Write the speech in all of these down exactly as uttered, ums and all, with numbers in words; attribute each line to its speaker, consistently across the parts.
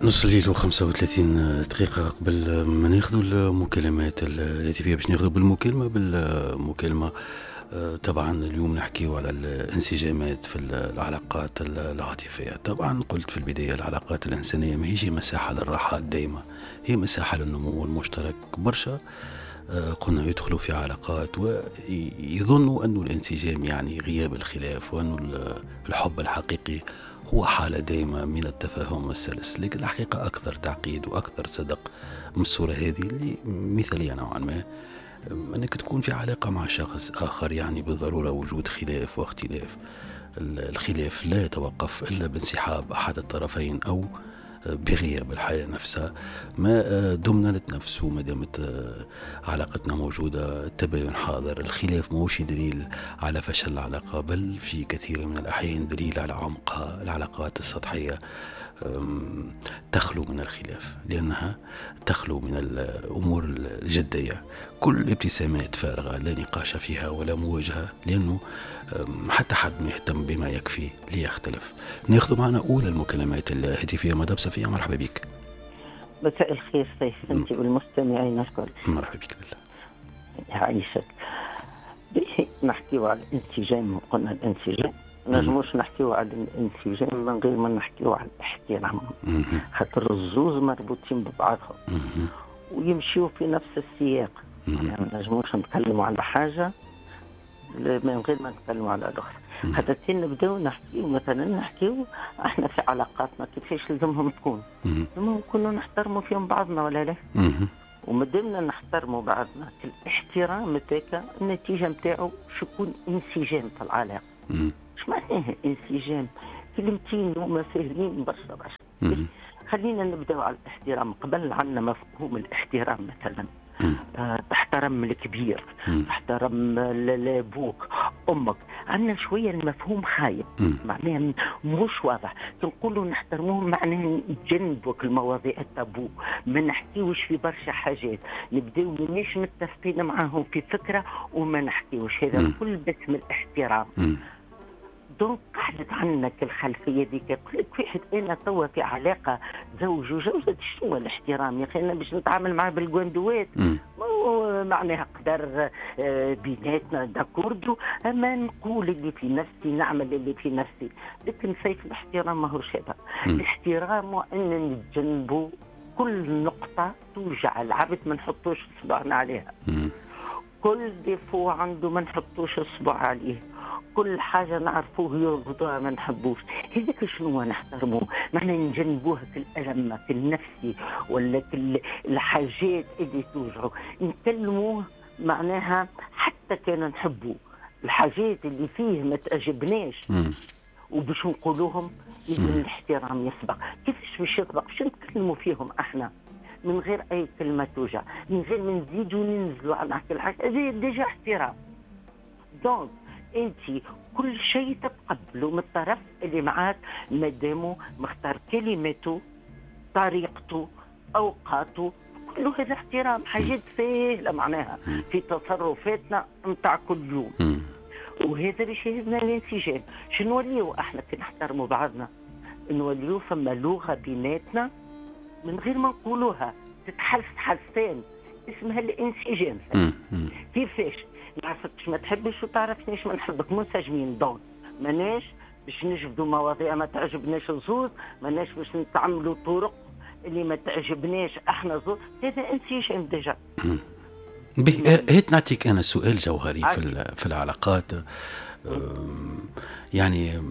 Speaker 1: نص الليل وخمسة وثلاثين دقيقة. قبل ما ناخذوا المكالمات التي فيها باش ناخذوا بالمكالمة بالمكالمة طبعا اليوم نحكيو على الانسجامات في العلاقات العاطفية. طبعا قلت في البداية العلاقات الإنسانية ما هيش مساحة للراحة الدائمة، هي مساحة للنمو المشترك. برشا قلنا يدخلوا في علاقات ويظنوا أن الانسجام يعني غياب الخلاف، وأن الحب الحقيقي هو حالة دائمة من التفاهم والسلس، لكن الحقيقة أكثر تعقيد وأكثر صدق من الصورة هذه اللي مثالية نوعا ما. أنك تكون في علاقة مع شخص آخر يعني بالضرورة وجود خلاف واختلاف. الخلاف لا يتوقف إلا بانسحاب أحد الطرفين أو بغياب الحياة نفسها. ما دمنا نتنفس وما دامت علاقتنا موجودة التباين حاضر. الخلاف موش دليل على فشل العلاقة، بل في كثير من الأحيان دليل على عمقها. العلاقات السطحية تخلو من الخلاف لأنها تخلو من الأمور الجدية. كل الابتسامات فارغة لا نقاش فيها ولا مواجهة، لأنه حتى حد ما يهتم بما يكفي ليختلف. ناخذ معنا أولى المكالمات الهاتفية. مدام صفية، مرحبا بك.
Speaker 2: مساء الخير سيف أنت والمستمعين الكل.
Speaker 1: مرحبا بك بالله.
Speaker 2: يعيشك. نحكيو على الانسجام، وقلنا الانسجام نجموش نحكيو على الانسجام من غير ما نحكيو على الاحترام، خاطر الزوز مربوطين ببعضهم ويمشيو في نفس السياق. يعني نجموش نتكلموا على حاجة من غير ما نتكلموا على الأخرى. حتى نبداو نحكيو مثلا نحكيو احنا في علاقاتنا كيفاش لازمهم تكون، لازمهم نكونوا نحترموا فيهم بعضنا ولا لا. ومدامنا نحترموا بعضنا الاحترام تاعك النتيجة نتاعو شكون انسجام في العلاقة. اش معناه انسجام؟ كلمتين هما ساهلين برشا برشا. خلينا نبداو على الاحترام. قبل عندنا مفهوم الاحترام مثلا أه تحترم الكبير، تحترم ابوك امك. عندنا شويه المفهوم خايب، معناه مش واضح. تنقولوا نحترموهم معناه نتجنبوا المواضيع التابو، ما نحكيوش في برشا حاجات، نبداو مانيش متفقين معاهم في فكره وما نحكيوش. هذا كل باسم الاحترام. دونك قعدت عنك الخلفيه ديك. قلت واحد انا توا في علاقه زوج وزوجة، شنو الاحترام يا اخي؟ انا باش نتعامل معاه بالجواندوات معناها قدر بيناتنا داكوردو، اما نقول اللي في نفسي نعمل اللي في نفسي. لكن سيف الاحترام ماهوش هذا. الاحترام وان نتجنبوا كل نقطه توجع العبد ما نحطوش صبعنا عليها، كل ديفو عنده ما نحطوش الصبع عليه، كل حاجة نعرفوه يربطوها ما نحبوش. هذاك شنو نحترموه؟ معنى نجنبوها في الألم في النفسي ولا في الحاجات اللي توجعوا، نكلموه معناها حتى كان نحبوه. الحاجات اللي فيه ما تعجبناش وباش نقولوهم لازم الاحترام يسبق. كيفاش باش يسبق؟ باش نتكلموا فيهم احنا من غير اي كلمة توجع، من غير ما نزيدوا ننزلوا على كل حاجة. هذا ديجا احترام. دونك انت كل شيء تتقبله من الطرف اللي معاك مادامو مختار كلمته طريقته اوقاته، كله هذا احترام. حاجات سهله معناها في تصرفاتنا نتاع كل يوم. وهذا باش يهزنا الانسجام. شنو نوليو احنا كي نحترموا بعضنا؟ نوليو فما لغه بيناتنا من غير ما نقولوها تتحس حسان، اسمها الانسجام. كيفاش؟ نعرفكش ما تحبش وتعرفنيش ما نحبك، منسجمين. دونك ماناش باش نجبدوا مواضيع ما تعجبناش الزوز، ماناش باش نتعملوا طرق اللي ما تعجبناش احنا زوز. هذا انسجام ديجا.
Speaker 1: هيت نعطيك انا سؤال جوهري في في العلاقات. يعني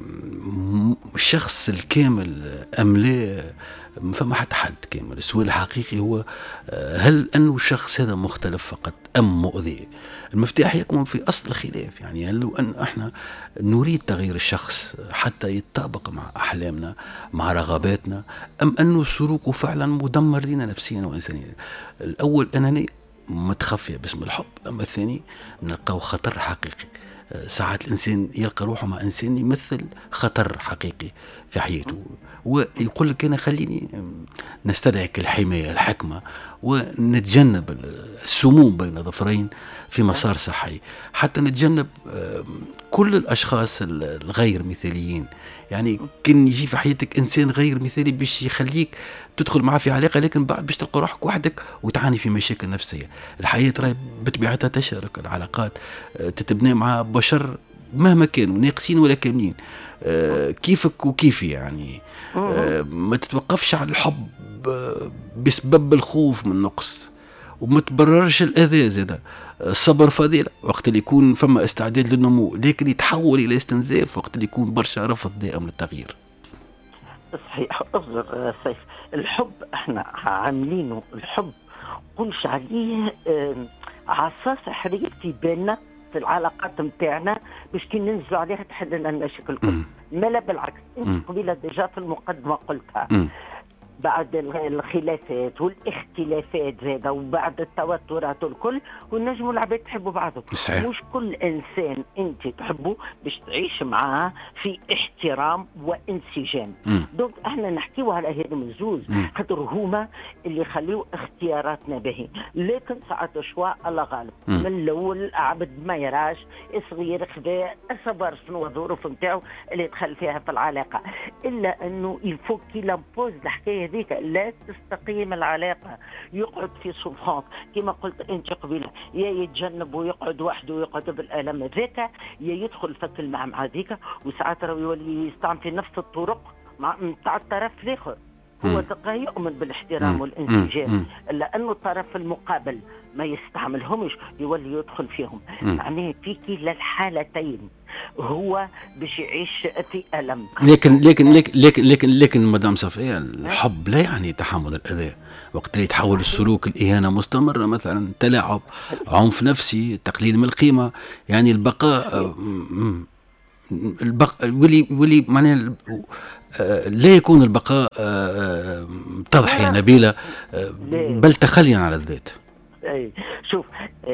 Speaker 1: الشخص الكامل ام لا؟ ما فما حتى حد كامل. السؤال الحقيقي هو هل أنه الشخص هذا مختلف فقط أم مؤذي؟ المفتاح يكمن في أصل الخلاف. يعني هل لو أن احنا نريد تغيير الشخص حتى يتطابق مع أحلامنا مع رغباتنا، أم أنه سلوكه فعلا مدمر لنا نفسيا وإنسانيا؟ الأول أنني متخفية باسم الحب، أما الثاني نلقاو خطر حقيقي. ساعات الإنسان يلقى روحه مع إنسان يمثل خطر حقيقي في حياته، ويقول لك أنا خليني نستدعك الحماية الحكمة ونتجنب السموم بين ظفرين في مسار صحي، حتى نتجنب كل الأشخاص الغير مثاليين يعني كان يجي في حياتك انسان غير مثالي باش يخليك تدخل معاه في علاقه، لكن بعد باش تلقى روحك وحدك وتعاني في مشاكل نفسيه. الحياه راهي بطبيعتها تشارك، العلاقات تتبنى مع بشر مهما كانوا ناقصين ولا كاملين، كيفك وكيفي يعني. ما تتوقفش على الحب بسبب الخوف من نقص، وما تبررش الاذى زاده. الصبر فضيله وقت اللي يكون فما استعداد للنمو، لكن يتحول الى استنزاف وقت اللي يكون برشا رفض دائم للتغيير.
Speaker 2: صحيح. اصبر سيف، الحب احنا عاملينه الحب قلش عليه عصاص حرير في بالنا في العلاقات متاعنا باش كي ننزلوا عليها تحل لنا المشاكل الكل. ما لا بالعكس، انت قبيله ديجا في المقدمه قلتها م. بعد الخلافات والاختلافات هذا وبعد التوترات والكل، ونجموا العباد تحبوا بعضهم.
Speaker 1: صحيح.
Speaker 2: مش كل انسان انت تحبه باش تعيش معاه في احترام وانسجام. دونك احنا نحكيو على هذم الزوز خاطر هما اللي يخليو اختياراتنا باهي، لكن ساعات شوا الله غالب. م. من الاول عبد ما يراش صغير خذا صبر شنو الظروف نتاعو اللي دخل فيها في العلاقه، الا انه يفوك كي لامبوز الحكايه هذيك لا تستقيم العلاقه، يقعد في سوفرانس كما قلت انت قبيله، يا يتجنب ويقعد وحده ويقعد بالالم هذاك، يا يدخل فك المع مع هذيك، وساعات راه يولي يستعمل في نفس الطرق مع متاع الطرف الاخر. هو تلقاه يؤمن بالاحترام والانسجام، الا انه الطرف المقابل ما يستعملهمش يولي يدخل فيهم. يعني في كلا الحالتين هو باش يعيش في ألم.
Speaker 1: لكن لكن لكن لكن لكن, لكن مدام صفية، الحب لا يعني تحمل الأذى. وقت اللي يتحول السلوك الإهانة مستمرة مثلا، تلاعب، عنف نفسي، تقليل من القيمة، يعني البقاء البقاء ولي ولي معناه لا يكون البقاء تضحية نبيلة، بل تخليا على الذات.
Speaker 2: أي شوف،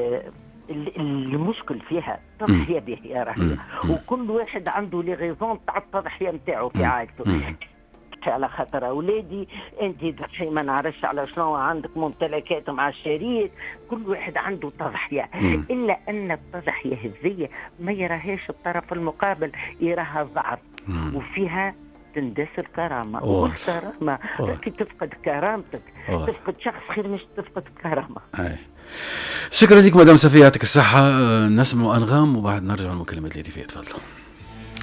Speaker 2: المشكل فيها تضحية به يا رحمة، وكل واحد عنده لي غيزون تاع التضحية نتاعو في عائلته. على خاطر اولادي انت تضحي ما نعرفش على شنو، عندك ممتلكات مع الشريك، كل واحد عنده تضحية. الا ان التضحية هذه ما يراهاش الطرف المقابل، يراها ضعف وفيها تندس الكرامة. والكرامة كي تفقد كرامتك أوه. تفقد شخص خير مش تفقد كرامة.
Speaker 1: أي. شكرا لك مدام صفية، يعطيك الصحة. نسمع أنغام وبعد نرجع للمكالمات التي فيها. تفضل.